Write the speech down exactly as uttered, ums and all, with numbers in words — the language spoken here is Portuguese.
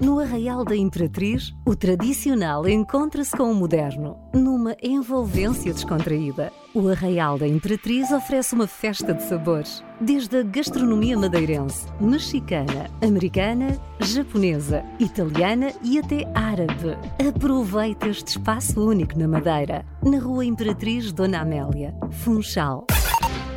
No Arraial da Imperatriz, o tradicional encontra-se com o moderno, numa envolvência descontraída. O Arraial da Imperatriz oferece uma festa de sabores, desde a gastronomia madeirense, mexicana, americana, japonesa, italiana e até árabe. Aproveite este espaço único na Madeira, na Rua Imperatriz Dona Amélia, Funchal.